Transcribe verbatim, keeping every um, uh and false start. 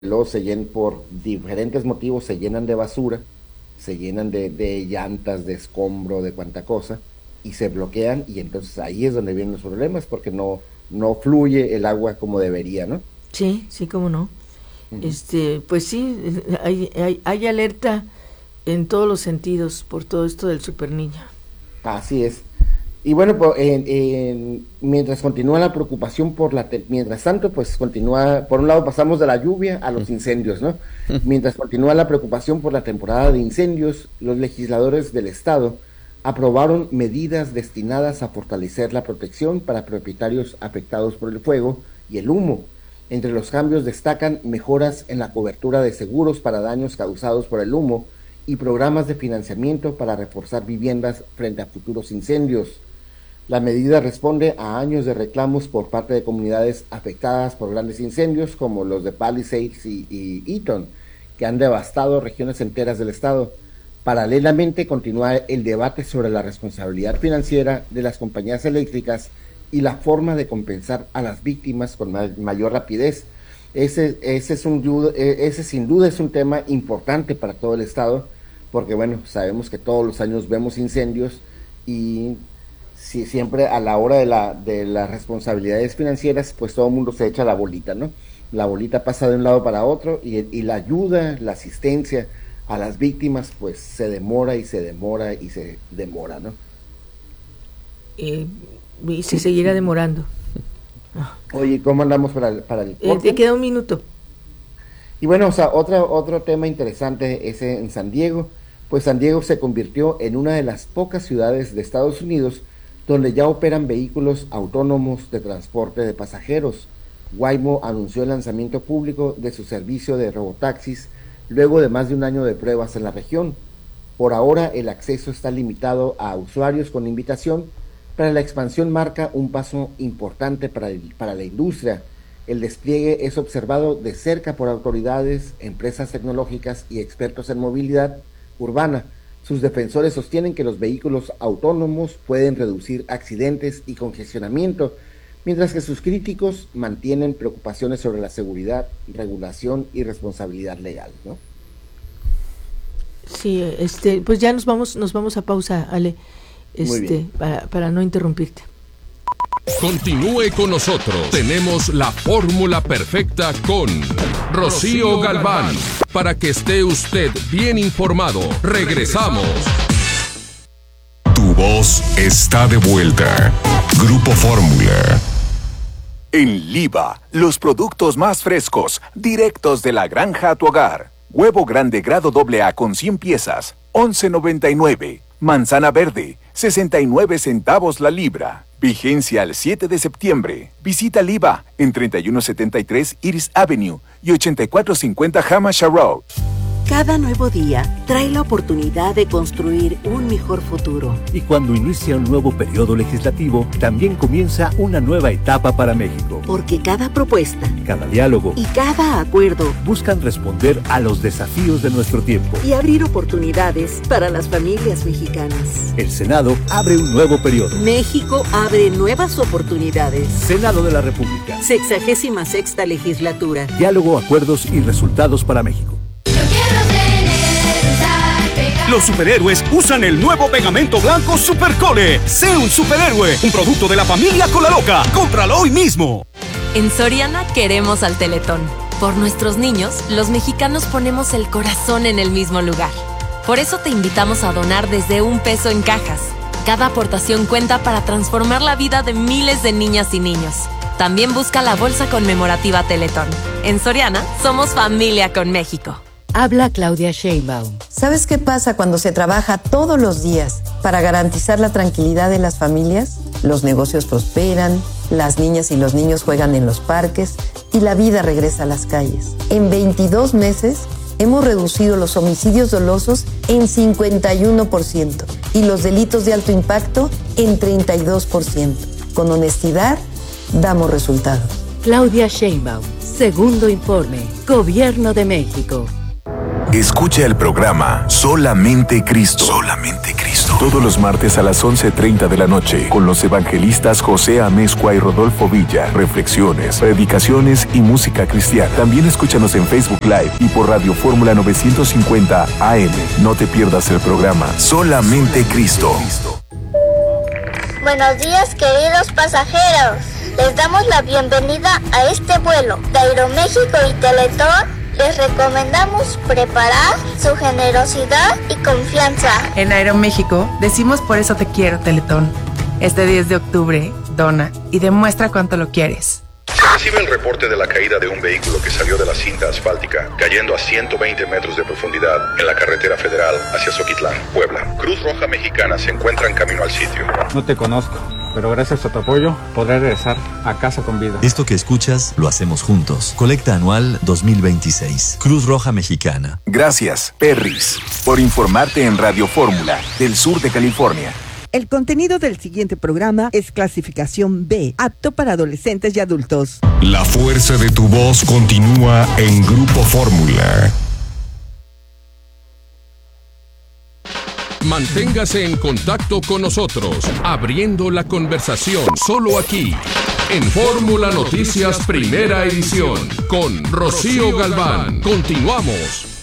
luego se llenan por diferentes motivos, se llenan de basura, se llenan de, de llantas, de escombro, de cuanta cosa, y se bloquean, y entonces ahí es donde vienen los problemas, porque no, no fluye el agua como debería, ¿no? Sí, sí, cómo no. Uh-huh. Este, pues sí, hay, hay, hay alerta en todos los sentidos por todo esto del superniño. Así es. Y bueno, pues, en, en, mientras continúa la preocupación por la, te- mientras tanto, pues continúa, por un lado pasamos de la lluvia a los incendios, ¿no? Mientras continúa la preocupación por la temporada de incendios, los legisladores del estado aprobaron medidas destinadas a fortalecer la protección para propietarios afectados por el fuego y el humo. Entre los cambios destacan mejoras en la cobertura de seguros para daños causados por el humo y programas de financiamiento para reforzar viviendas frente a futuros incendios. La medida responde a años de reclamos por parte de comunidades afectadas por grandes incendios como los de Palisades y, y Eaton, que han devastado regiones enteras del estado. Paralelamente continúa el debate sobre la responsabilidad financiera de las compañías eléctricas y la forma de compensar a las víctimas con ma- mayor rapidez. Ese, ese, es un, ese sin duda es un tema importante para todo el estado, porque bueno, sabemos que todos los años vemos incendios y si siempre a la hora de, la, de las responsabilidades financieras, pues todo el mundo se echa la bolita, ¿no? La bolita pasa de un lado para otro y, y la ayuda, la asistencia a las víctimas, pues se demora y se demora y se demora, ¿no? Eh, y se seguirá demorando. Oye, ¿cómo andamos para el, para el Eh, corte? te queda un minuto. Y bueno, o sea, otro, otro tema interesante es en San Diego, pues San Diego se convirtió en una de las pocas ciudades de Estados Unidos donde ya operan vehículos autónomos de transporte de pasajeros. Waymo anunció el lanzamiento público de su servicio de robotaxis luego de más de un año de pruebas en la región. Por ahora el acceso está limitado a usuarios con invitación, pero la expansión marca un paso importante para, el, para la industria. El despliegue es observado de cerca por autoridades, empresas tecnológicas y expertos en movilidad urbana. Sus defensores sostienen que los vehículos autónomos pueden reducir accidentes y congestionamiento, mientras que sus críticos mantienen preocupaciones sobre la seguridad, regulación y responsabilidad legal, ¿no? Sí, este, pues ya nos vamos, nos vamos a pausa, Ale, Muy este, bien. para, para no interrumpirte. Continúe con nosotros. Tenemos la fórmula perfecta con Rocío Galván. Para que esté usted bien informado. Regresamos. Tu voz está de vuelta. Grupo Fórmula. En Liva, los productos más frescos, directos de la granja a tu hogar. Huevo grande grado doble A con cien piezas, once noventa y nueve. Manzana verde, sesenta y nueve centavos la libra. Vigencia al siete de septiembre. Visita Liva en treinta y uno setenta y tres Iris Avenue y ochenta y cuatro cincuenta Hamasha Road. Cada nuevo día trae la oportunidad de construir un mejor futuro. Y cuando inicia un nuevo periodo legislativo, también comienza una nueva etapa para México. Porque cada propuesta Cada diálogo y cada acuerdo buscan responder a los desafíos de nuestro tiempo. y abrir oportunidades para las familias mexicanas. El Senado abre un nuevo periodo. México abre nuevas oportunidades. Senado de la República. Sexagésima sexta legislatura. Diálogo, acuerdos y resultados para México. Los superhéroes usan el nuevo pegamento blanco Supercole. Sé un superhéroe, un producto de la familia Cola Loca. Cómpralo hoy mismo. En Soriana queremos al Teletón. Por nuestros niños, los mexicanos ponemos el corazón en el mismo lugar. Por eso te invitamos a donar desde un peso en cajas. Cada aportación cuenta para transformar la vida de miles de niñas y niños. También busca la bolsa conmemorativa Teletón. En Soriana, somos familia con México. Habla Claudia Sheinbaum. ¿Sabes qué pasa cuando se trabaja todos los días para garantizar la tranquilidad de las familias? Los negocios prosperan, las niñas y los niños juegan en los parques y la vida regresa a las calles. En veintidós meses hemos reducido los homicidios dolosos en cincuenta y uno por ciento y los delitos de alto impacto en treinta y dos por ciento. Con honestidad, damos resultados. Claudia Sheinbaum, segundo informe, Gobierno de México. Escucha el programa Solamente Cristo. Solamente Cristo. Todos los martes a las once treinta de la noche, con los evangelistas José Amezcua y Rodolfo Villa. Reflexiones, predicaciones y música cristiana. También escúchanos en Facebook Live y por Radio Fórmula novecientos cincuenta A M. No te pierdas el programa Solamente Cristo. Buenos días, queridos pasajeros. Les damos la bienvenida a este vuelo de Aeroméxico y Teletón. Les recomendamos preparar su generosidad y confianza. En Aeroméxico decimos por eso te quiero, Teletón. Este diez de octubre, dona y demuestra cuánto lo quieres. Se recibe el reporte de la caída de un vehículo que salió de la cinta asfáltica, cayendo a ciento veinte metros de profundidad en la carretera federal hacia Zoquitlán, Puebla. Cruz Roja Mexicana se encuentra en camino al sitio. No te conozco, pero gracias a tu apoyo podré regresar a casa con vida. Esto que escuchas lo hacemos juntos. Colecta anual dos mil veintiséis. Cruz Roja Mexicana. Gracias, Perris, por informarte en Radio Fórmula del sur de California. El contenido del siguiente programa es clasificación B, apto para adolescentes y adultos. La fuerza de tu voz continúa en Grupo Fórmula. Manténgase en contacto con nosotros, abriendo la conversación solo aquí, en Fórmula Noticias Primera Edición, con Rocío Galván. Continuamos.